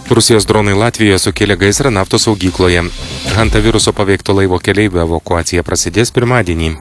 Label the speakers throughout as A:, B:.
A: Rusijos dronai Latvijoje sukėlė gaisrą naftos saugykloje. Hantaviruso paveikto laivo keleivių evakuacija prasidės pirmadienį.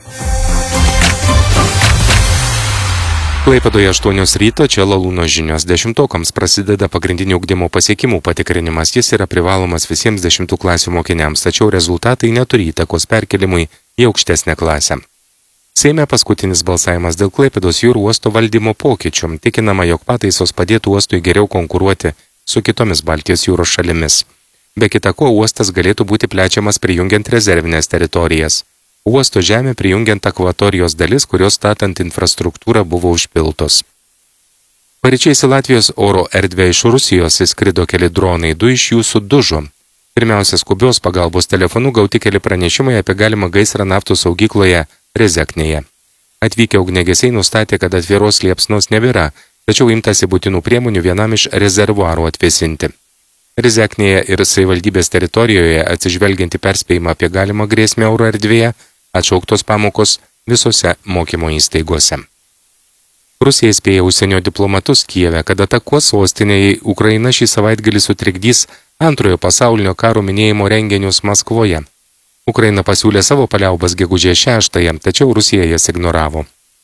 A: Klaipėdoje 8 ryto čia Lalūno žinios. 10-okams prasideda pagrindinių ugdymo pasiekimų patikrinimas. Jis yra privalomas visiems 10 klasių mokiniams, tačiau rezultatai neturi įtakos perkelimui į aukštesnę klasę. Seime paskutinis balsavimas dėl Klaipėdos jūrų uosto valdymo pokyčių. Tikinama, jog pataisos padėtų uostui geriau konkuruoti su kitomis Baltijos jūros šalimis. Be kita ko, uostas galėtų būti plečiamas prijungiant rezervinės teritorijas. Uosto žemė prijungiant akvatorijos dalis, kurios statant infrastruktūrą buvo užpiltos. Paryčiais į Latvijos oro erdvę iš Rusijos įskrido keli dronai, 2 iš jų sudužo. Pirmiausia, skubios pagalbos telefonu gauti keli pranešimai apie galimą gaisrą naftos saugykloje Rezeknėje. Atvykę ugniagesiai nustatė, kad atviros liepsnos nebėra, tačiau imtasi būtinų priemonių vienam iš rezervuarų atvėsinti. Rezeknėje ir savivaldybės teritorijoje, atsižvelgiant į perspėjimą apie galimą grėsmę oro erdvėje, atšauktos pamokos visose mokymo įstaigose. Rusija įspėja užsienio diplomatus Kijeve, kad atakuos sostinėje Ukraina šį savaitgalį sutrikdys Antrojo pasaulinio karo minėjimo renginius Maskvoje. Ukraina pasiūlė savo paliaubas gegužės 6, tačiau Rusija jas ignoravo.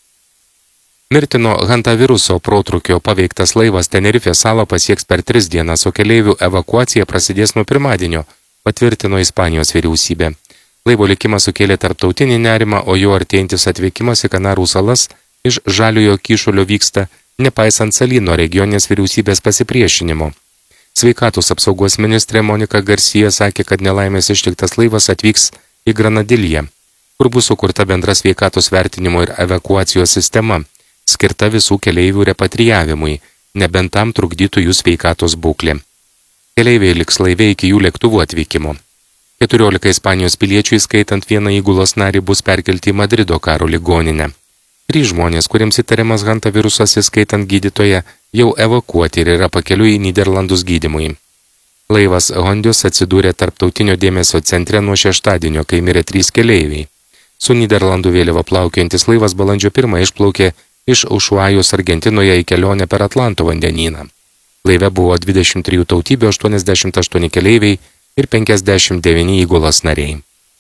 A: Mirtino hantaviruso protrūkio paveiktas laivas Tenerifės salą pasieks per 3 dienas, o keleivių evakuacija prasidės nuo pirmadienio, patvirtino Ispanijos vyriausybė. Laivo likimas sukėlė tarptautinį nerimą, o jo artėjantis atvykimas į Kanarų salas iš Žaliojo kyšulio vyksta, nepaisant Salyno regioninės vyriausybės pasipriešinimo. Sveikatos apsaugos ministrė Monika Garcia sakė, kad nelaimės ištiktas laivas atvyks į Granadiliją, kur bus sukurta bendra sveikatos vertinimo ir evakuacijos sistema, skirta visų keleivių repatrijavimui, nebent tam trukdytų jų sveikatos būklė. Keleiviai liks laive iki jų lėktuvų atvykimo. 14 Ispanijos piliečių, įskaitant vieną įgulos narį, bus perkelti į Madrido karo ligoninę. 3 žmonės, kuriems įtariamas hantavirusas, įskaitant gydytoją, jau evakuoti ir yra pakeliui į Nyderlandus gydymui. Laivas Hondius atsidūrė tarptautinio dėmesio centre nuo šeštadienio, kai mirė 3 keleiviai. Su Nyderlandų vėliava plaukiantis laivas balandžio 1 išplaukė iš Ušuajos Argentinoje į kelionę per Atlanto vandenyną. Laive buvo 23 tautybių, 88 keleiviai ir 59 įgulos nariai.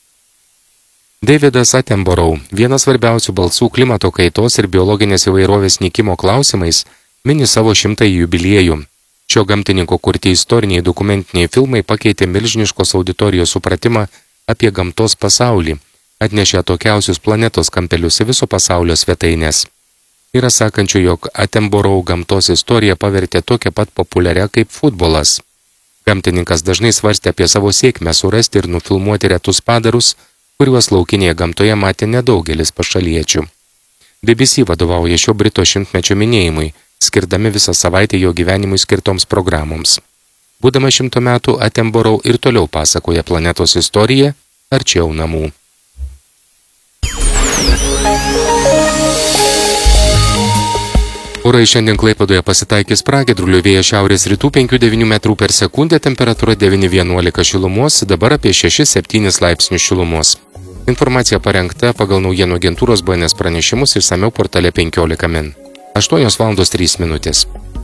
A: Davidas Attenborough, vienas svarbiausių balsų klimato kaitos ir biologinės įvairovės nykimo klausimais, mini savo 100-ąjį jubiliejų. Šio gamtininko kurti istoriniai dokumentiniai filmai pakeitė milžiniškos auditorijos supratimą apie gamtos pasaulį, atnešė atokiausius planetos kampelius į viso pasaulio svetainės. Yra sakančių, jog Attenborough gamtos istoriją pavertė tokia pat populiaria kaip futbolas. Gamtininkas dažnai svarstė apie savo sėkmę surasti ir nufilmuoti retus padarus, kuriuos laukinėje gamtoje matė nedaugelis pašaliečių. BBC vadovauja šio Brito 100-mečio minėjimui, skirdami visą savaitę jo gyvenimui skirtoms programoms. Būdama 100 metų, Attenborough ir toliau pasakoja planetos istoriją arčiau namų. Orai šiandien Klaipėdoje pasitaikys pragiedrulių, vėjas šiaurės rytų 5–9 metrų per sekundę, temperatūra 9–11 šilumos, dabar apie 6–7 laipsnius šilumos. Informacija parengta pagal naujienų agentūros BNS pranešimus išsamiau portale 15 min. 8:03 minutės.